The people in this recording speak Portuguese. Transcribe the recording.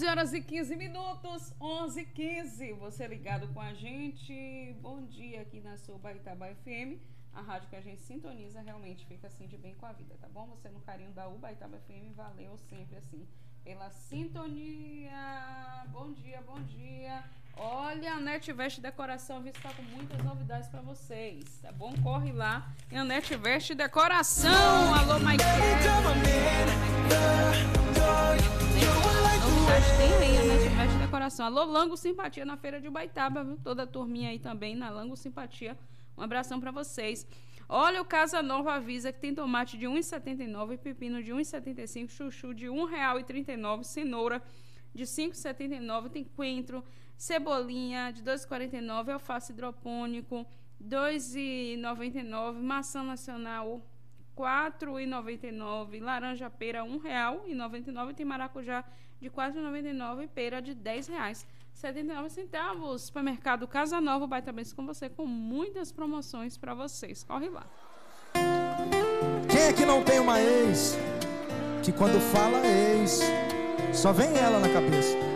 horas e 15 minutos, 11h15. Você ligado com a gente. Bom dia aqui na sua Ubaitaba FM. A rádio que a gente sintoniza realmente fica assim de bem com a vida, tá bom? Você no carinho da Ubaitaba FM, valeu sempre assim pela sintonia. Bom dia, bom dia. Olha, a Net Veste Decoração está com muitas novidades para vocês, tá bom? Corre lá em a Net Veste Decoração. Alô, Mike. Tem aí a Net Veste Decoração. Alô, Lango Simpatia na feira de Ubaitaba, viu? Toda a turminha aí também na Lango Simpatia. Um abração para vocês. Olha, o Casa Nova avisa que tem tomate de R$ 1,79, pepino de R$ 1,75, chuchu de R$ 1,39, cenoura de R$ 5,79, tem coentro, cebolinha de R$ 2,49, alface hidropônico R$ 2,99, maçã nacional R$ 4,99, laranja pera R$ 1,99, tem maracujá de R$ 4,99 e pera de R$ 10,79. Supermercado Casa Nova, Ubaitaba com você, com muitas promoções para vocês. Corre lá. Quem é que não tem uma ex que quando fala ex só vem ela na cabeça?